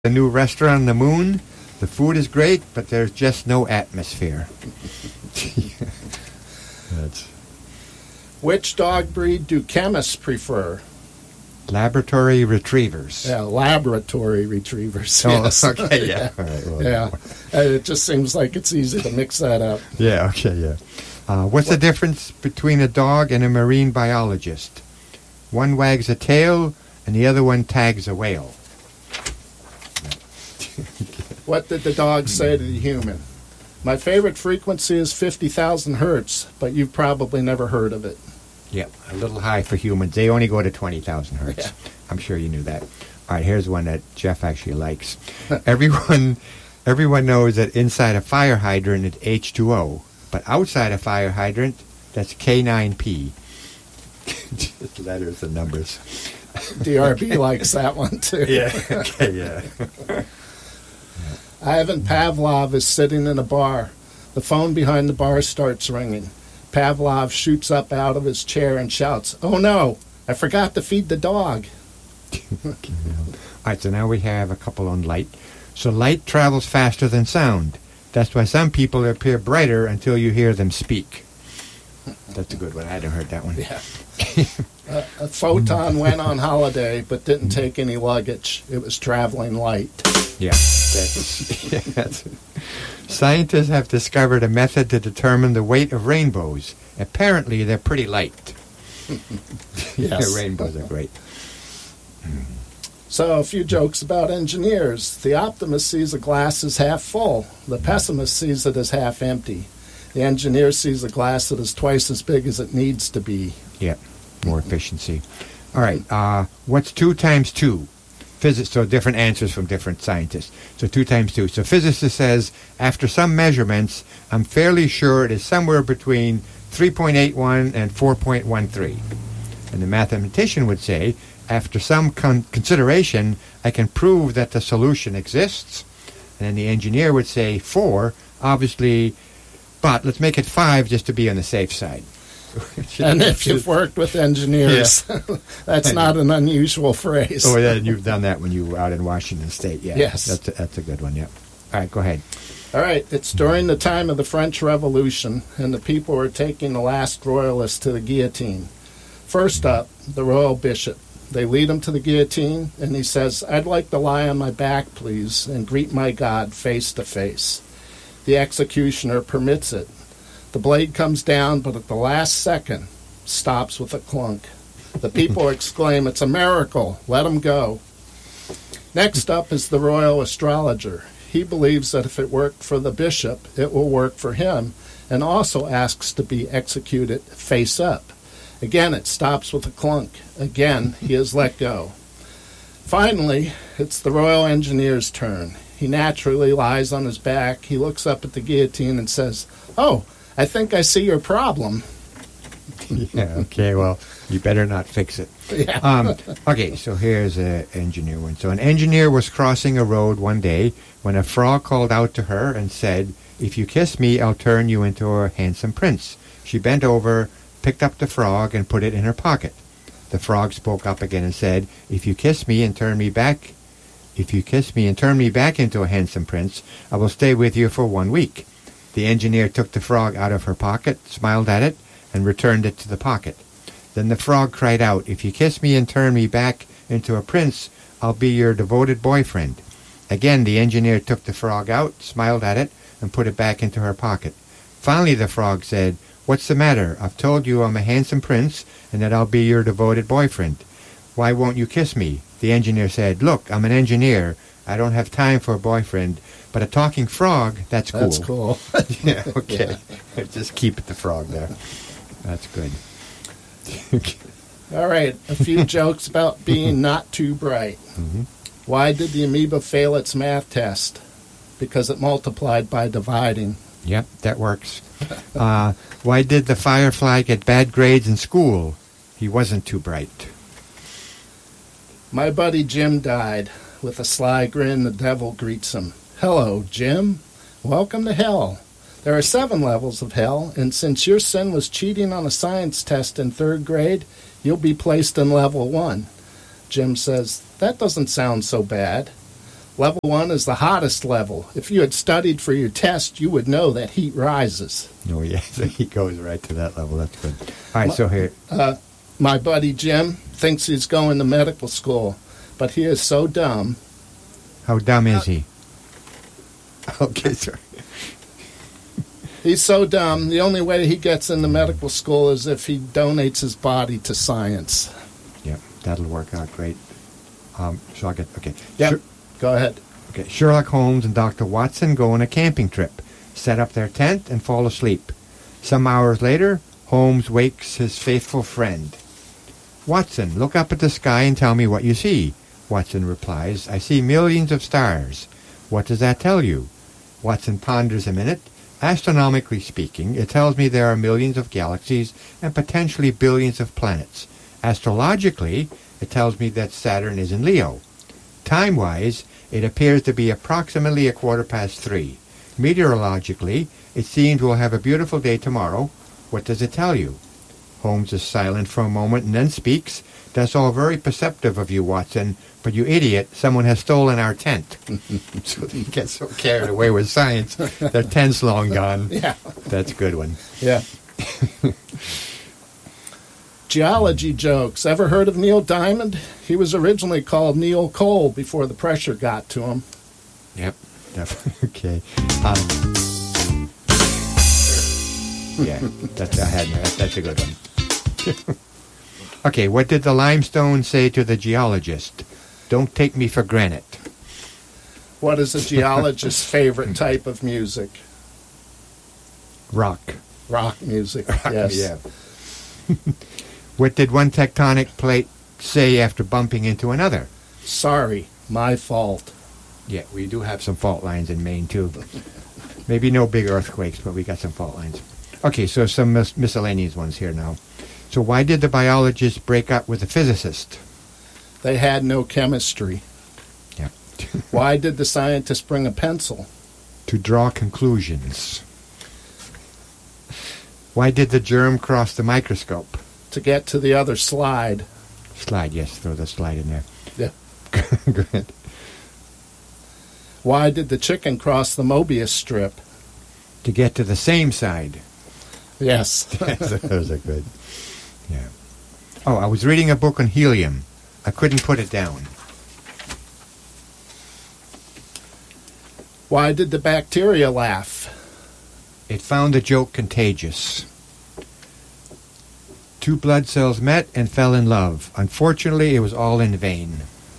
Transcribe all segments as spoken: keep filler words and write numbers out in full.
a new restaurant on the moon. The food is great, but there's just no atmosphere. That's Which dog breed do chemists prefer? laboratory retrievers. Yeah, laboratory retrievers. Oh, Yes. okay, yeah. All right, well, Yeah, Uh, it just seems like it's easy to mix that up. Yeah, okay, yeah. Uh, what's the difference between a dog and a marine biologist? One wags a tail, and the other one tags a whale. What did the dog say to the human? My favorite frequency is fifty thousand hertz, but you've probably never heard of it. Yep, a little high for humans. They only go to twenty thousand hertz. Yeah. I'm sure you knew that. All right, here's one that Jeff actually likes. everyone, everyone knows that inside a fire hydrant it's H two O, but outside a fire hydrant, that's K nine P. Just letters and numbers. D R B likes that one too. Yeah, okay, yeah. Ivan Pavlov is sitting in a bar. The phone behind the bar starts ringing. Pavlov shoots up out of his chair and shouts, "Oh no, I forgot to feed the dog." All right, so now we have a couple on light. So light travels faster than sound. That's why some people appear brighter until you hear them speak. That's a good one. I hadn't heard that one. Yeah. uh, a photon went on holiday but didn't take any luggage. It was traveling light. Yeah. That's, yeah, that's, scientists have discovered a method to determine the weight of rainbows. Apparently, they're pretty light. Yes. Yeah, rainbows are great. So, a few jokes about engineers. The optimist sees a glass as half full. The pessimist sees it as half empty. The engineer sees a glass that is twice as big as it needs to be. Yep, more efficiency. All right, uh, what's two times two? Physics, so different answers from different scientists. So two times two. So physicist says, after some measurements, I'm fairly sure it is somewhere between three point eight one and four point one three. And the mathematician would say, after some con- consideration, I can prove that the solution exists. And then the engineer would say, four, obviously, but let's make it five just to be on the safe side. And if you've worked with engineers, yeah. That's not an unusual phrase. Oh, yeah, you've done that when you were out in Washington State. Yeah, yes. That's a, that's a good one, yeah. All right, go ahead. All right, it's during the time of the French Revolution, and the people were taking the last royalist to the guillotine. First up, the royal bishop. They lead him to the guillotine, and he says, I'd like to lie on my back, please, and greet my God face to face. The executioner permits it. The blade comes down, but at the last second, stops with a clunk. The people exclaim, it's a miracle, let him go. Next up is the royal astrologer. He believes that if it worked for the bishop, it will work for him, and also asks to be executed face up. Again, it stops with a clunk. Again, he is let go. Finally, it's the royal engineer's turn. He naturally lies on his back. He looks up at the guillotine and says, oh, I think I see your problem. Yeah, okay, well, you better not fix it. Yeah. Um, okay, so here's an engineer one. So an engineer was crossing a road one day when a frog called out to her and said, if you kiss me, I'll turn you into a handsome prince. She bent over, picked up the frog, and put it in her pocket. The frog spoke up again and said, if you kiss me and turn me back, if you kiss me and turn me back into a handsome prince, I will stay with you for one week. The engineer took the frog out of her pocket, smiled at it, and returned it to the pocket. Then the frog cried out, if you kiss me and turn me back into a prince, I'll be your devoted boyfriend. Again, the engineer took the frog out, smiled at it, and put it back into her pocket. Finally, the frog said, what's the matter? I've told you I'm a handsome prince and that I'll be your devoted boyfriend. Why won't you kiss me? The engineer said, look, I'm an engineer. I don't have time for a boyfriend, but a talking frog, that's cool. That's cool. Yeah, okay. Yeah. Just keep the frog there. That's good. All right, a few jokes about being not too bright. Mm-hmm. Why did the amoeba fail its math test? Because it multiplied by dividing. Yep, that works. Uh, why did the firefly get bad grades in school? He wasn't too bright. My buddy Jim died. With a sly grin, the devil greets him. Hello, Jim. Welcome to hell. There are seven levels of hell, and since your sin was cheating on a science test in third grade, you'll be placed in level one. Jim says, that doesn't sound so bad. Level one is the hottest level. If you had studied for your test, you would know that heat rises. Oh, yeah, so he goes right to that level. That's good. All right, so here. Uh, my buddy Jim thinks he's going to medical school, but he is so dumb. How dumb is he? Okay, sorry. He's so dumb, the only way he gets into medical school is if he donates his body to science. Yeah, that'll work out great. Um, so I'll get, okay. Yep, Sher- go ahead. Okay, Sherlock Holmes and Doctor Watson go on a camping trip, set up their tent, and fall asleep. Some hours later, Holmes wakes his faithful friend. Watson, look up at the sky and tell me what you see. Watson replies, I see millions of stars. What does that tell you? Watson ponders a minute. Astronomically speaking, it tells me there are millions of galaxies and potentially billions of planets. Astrologically, it tells me that Saturn is in Leo. Time-wise, it appears to be approximately a quarter past three. Meteorologically, it seems we'll have a beautiful day tomorrow. What does it tell you? Holmes is silent for a moment and then speaks. That's all very perceptive of you, Watson, but you idiot, someone has stolen our tent. So he gets so carried away with science, their tent's long gone. Yeah. That's a good one. Yeah. Geology jokes. Ever heard of Neil Diamond? He was originally called Neil Cole before the pressure got to him. Yep. Definitely. Okay. Um, yeah, that's, I had, that, that's a good one. Okay, what did the limestone say to the geologist? Don't take me for granite. What is a geologist's favorite type of music? Rock. Rock music, Rock, yes. Yeah. What did one tectonic plate say after bumping into another? Sorry, my fault. Yeah, we do have some fault lines in Maine, too. Maybe no big earthquakes, but we got some fault lines. Okay, so some mis- miscellaneous ones here now. So why did the biologist break up with the physicist? They had no chemistry. Yeah. Why did the scientist bring a pencil? To draw conclusions. Why did the germ cross the microscope? To get to the other slide. Slide, yes, throw the slide in there. Yeah. Good. Why did the chicken cross the Mobius strip? To get to the same side. Yes. Those are good. Yeah. Oh, I was reading a book on helium. I couldn't put it down. Why did the bacteria laugh? It found the joke contagious. Two blood cells met and fell in love. Unfortunately, it was all in vain.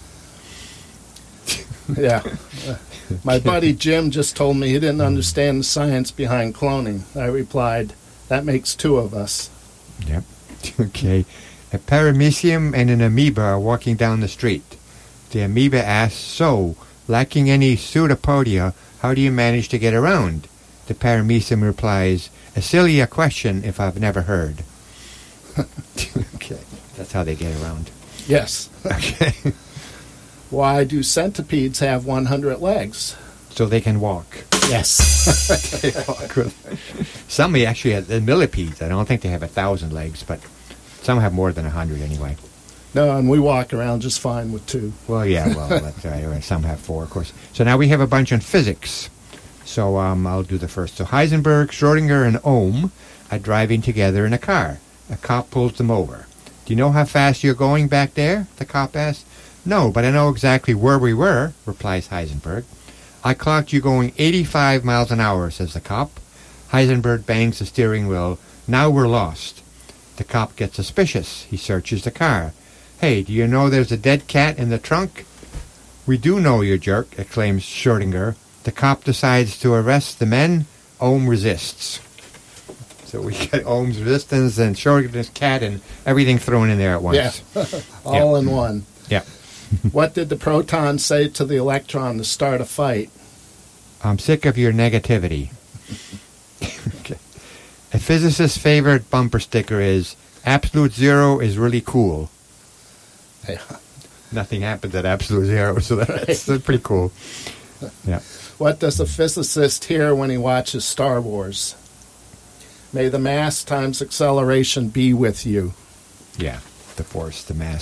Yeah. Uh, my buddy Jim just told me he didn't understand the science behind cloning. I replied, that makes two of us. Yep. Okay. A paramecium and an amoeba are walking down the street. The amoeba asks, so, lacking any pseudopodia, how do you manage to get around? The paramecium replies, a silly question if I've never heard. Okay. That's how they get around. Yes. Okay. Why do centipedes have one hundred legs? So they can walk. Yes. They walk with- Some actually have, the millipedes, I don't think they have a thousand legs, but some have more than a hundred anyway. No, and we walk around just fine with two. Well, yeah, well, that's right. Some have four, of course. So now we have a bunch on physics. So um, I'll do the first. So Heisenberg, Schrodinger, and Ohm are driving together in a car. A cop pulls them over. Do you know how fast you're going back there? The cop asks. No, but I know exactly where we were, replies Heisenberg. I clocked you going eighty-five miles an hour, says the cop. Heisenberg bangs the steering wheel. Now we're lost. The cop gets suspicious. He searches the car. Hey, do you know there's a dead cat in the trunk? We do know, you jerk, exclaims Schrodinger. The cop decides to arrest the men. Ohm resists. So we get Ohm's resistance and Schrodinger's cat and everything thrown in there at once. Yeah. All Yeah. in one. Yeah. What did the proton say to the electron to start a fight? I'm sick of your negativity. Okay. A physicist's favorite bumper sticker is, absolute zero is really cool. Yeah. Nothing happens at absolute zero, so that's, that's pretty cool. Yeah. What does a physicist hear when he watches Star Wars? May the mass times acceleration be with you. Yeah. The force, the mass,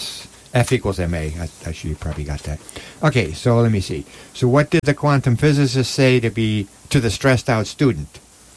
F equals ma. I, I should you probably got that. Okay, so let me see. So what did the quantum physicist say to be to the stressed out student?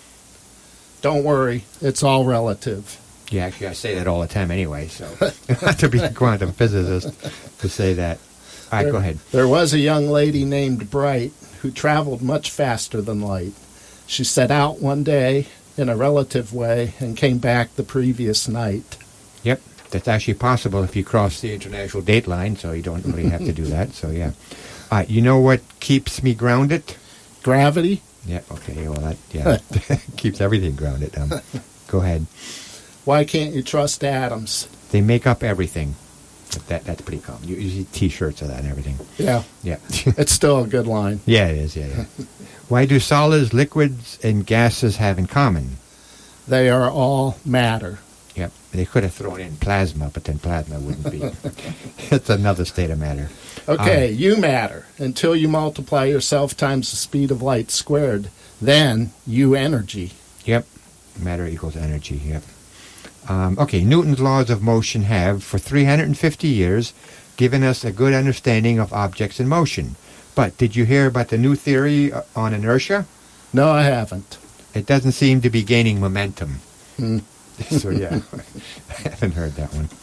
Don't worry, it's all relative. Yeah, actually, I say that all the time anyway. So not to be a quantum physicist to say that. All right, there, go ahead. There was a young lady named Bright who traveled much faster than light. She set out one day in a relative way and came back the previous night. Yep. That's actually possible if you cross the international date line, so you don't really have to do that. So, yeah. Uh, you know what keeps me grounded? Gravity? Yeah, okay. Well, that yeah keeps everything grounded. Um, go ahead. Why can't you trust atoms? They make up everything. That That's pretty common. You, you see T-shirts of that and everything. Yeah. Yeah. It's still a good line. Yeah, it is. Yeah, yeah. Why do solids, liquids, and gases have in common? They are all matter. Yep. They could have thrown in plasma, but then plasma wouldn't be. It's another state of matter. Okay, Um, you matter until you multiply yourself times the speed of light squared. Then you energy. Yep. Matter equals energy. Yep. Um, okay, Newton's laws of motion have, for three hundred fifty years, given us a good understanding of objects in motion. But did you hear about the new theory on inertia? No, I haven't. It doesn't seem to be gaining momentum. Hmm. So, yeah, I haven't heard that one.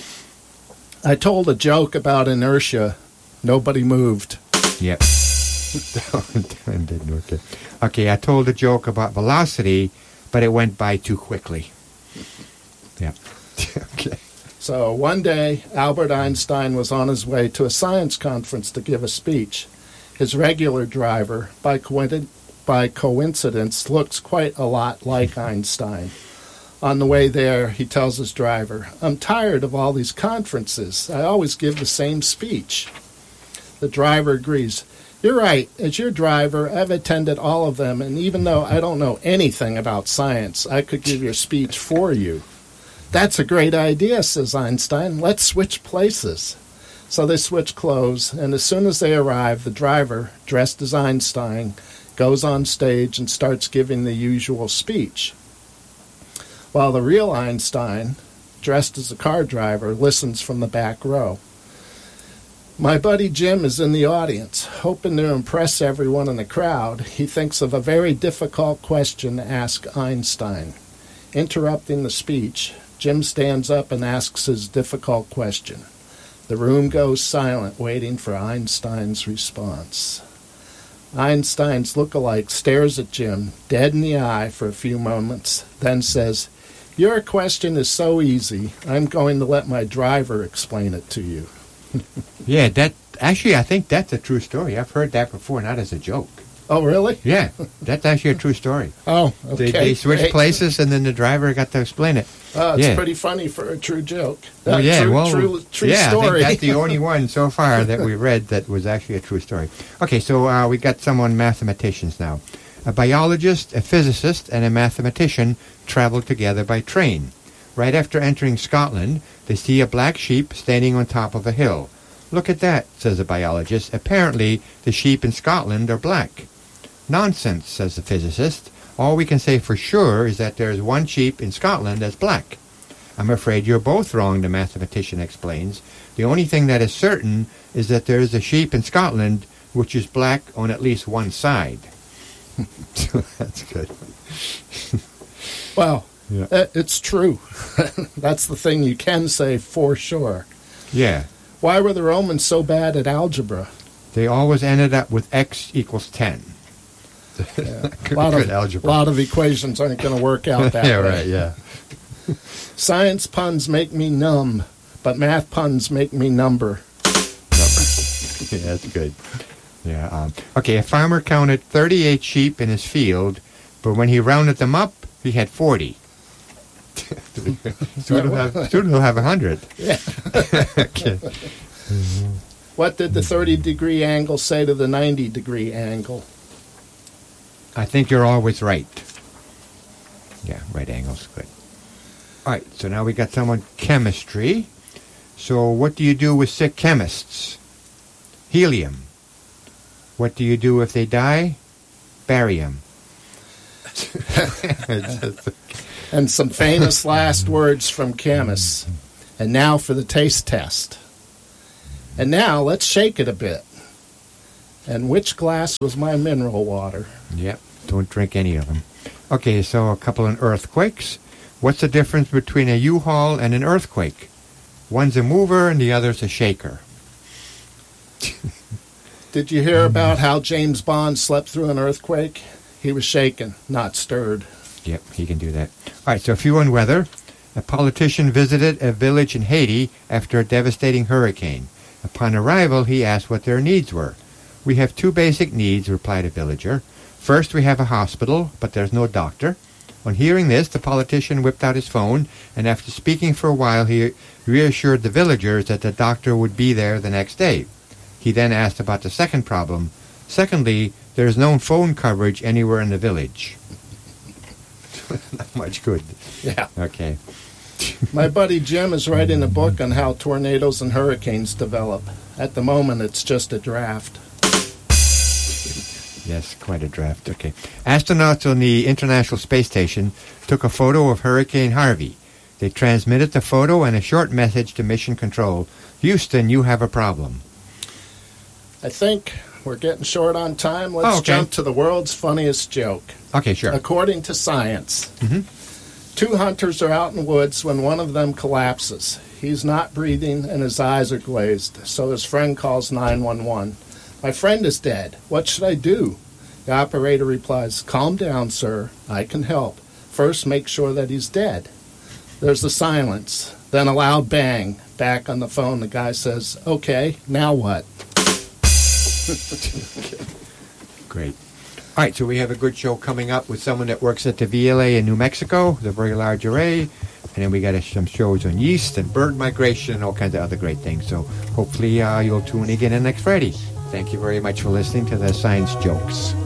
I told a joke about inertia. Nobody moved. Yep. Didn't work. Okay, I told a joke about velocity, but it went by too quickly. Yep. Okay. So one day, Albert Einstein was on his way to a science conference to give a speech. His regular driver, by, coinc- by coincidence, looks quite a lot like Einstein. On the way there, he tells his driver, "I'm tired of all these conferences. I always give the same speech." The driver agrees. "You're right. As your driver, I've attended all of them, and even though I don't know anything about science, I could give your speech for you." "That's a great idea," says Einstein. "Let's switch places." So they switch clothes, and as soon as they arrive, the driver, dressed as Einstein, goes on stage and starts giving the usual speech, while the real Einstein, dressed as a car driver, listens from the back row. My buddy Jim is in the audience. Hoping to impress everyone in the crowd, he thinks of a very difficult question to ask Einstein. Interrupting the speech, Jim stands up and asks his difficult question. The room goes silent, waiting for Einstein's response. Einstein's look-alike stares at Jim, dead in the eye, for a few moments, then says, "Your question is so easy, I'm going to let my driver explain it to you." Yeah, that actually, I think that's a true story. I've heard that before, not as a joke. Oh, really? Yeah, that's actually a true story. Oh, okay. They, they switched Hey. places, and then the driver got to explain it. Oh, it's Yeah. pretty funny for a true joke. Oh, Uh, yeah, true, well, true, true yeah, I story. think that's the only one so far that we read that was actually a true story. Okay, so uh, we got some on mathematicians now. A biologist, a physicist, and a mathematician travel together by train. Right after entering Scotland, they see a black sheep standing on top of a hill. "Look at that," says the biologist. "Apparently, the sheep in Scotland are black." "Nonsense," says the physicist. "All we can say for sure is that there is one sheep in Scotland that's black." "I'm afraid you're both wrong," the mathematician explains. "The only thing that is certain is that there is a sheep in Scotland which is black on at least one side." So that's good. Well, Yeah. uh, it's true. That's the thing you can say for sure. Yeah. Why were the Romans so bad at algebra? They always ended up with x equals ten. Yeah. Good, A lot good of, algebra. lot of equations aren't going to work out that yeah, way. right, yeah. Science puns make me numb, but math puns make me number. Yeah, that's good. Yeah. Um, okay, a farmer counted thirty-eight sheep in his field, but when he rounded them up, he had forty. Student will have, student will have one hundred. Yeah. Okay. What did the thirty-degree angle say to the ninety-degree angle? I think you're always right. Yeah, right angle's good. All right, so now we got some on chemistry. So what do you do with sick chemists? Helium. What do you do if they die? Barium. And some famous last words from chemists. And now for the taste test. And now let's shake it a bit. And which glass was my mineral water? Yep, don't drink any of them. Okay, so a couple of earthquakes. What's the difference between a U-Haul and an earthquake? One's a mover and the other's a shaker. Did you hear about how James Bond slept through an earthquake? He was shaken, not stirred. Yep, he can do that. All right, so a few on weather. A politician visited a village in Haiti after a devastating hurricane. Upon arrival, he asked what their needs were. "We have two basic needs," replied a villager. "First, we have a hospital, but there's no doctor." On hearing this, the politician whipped out his phone, and after speaking for a while, he reassured the villagers that the doctor would be there the next day. He then asked about the second problem. "Secondly, there is no phone coverage anywhere in the village." Not much good. Yeah. Okay. My buddy Jim is writing a book on how tornadoes and hurricanes develop. At the moment, it's just a draft. Yes, quite a draft. Okay. Astronauts on the International Space Station took a photo of Hurricane Harvey. They transmitted the photo and a short message to Mission Control. "Houston, you have a problem." I think we're getting short on time. Let's Oh, okay. jump to the world's funniest joke. Okay, sure. According to science, Mhm. two hunters are out in the woods when one of them collapses. He's not breathing and his eyes are glazed, so his friend calls nine one one. "My friend is dead. What should I do?" The operator replies, "Calm down, sir. I can help. First, make sure that he's dead." There's a silence, then a loud bang. Back on the phone, the guy says, "Okay, now what?" Great. All right, so we have a good show coming up with someone that works at the V L A in New Mexico, the very large array. And then we got some shows on yeast and bird migration and all kinds of other great things. So hopefully uh, you'll tune in again next Friday. Thank you very much for listening to the Science Jokes.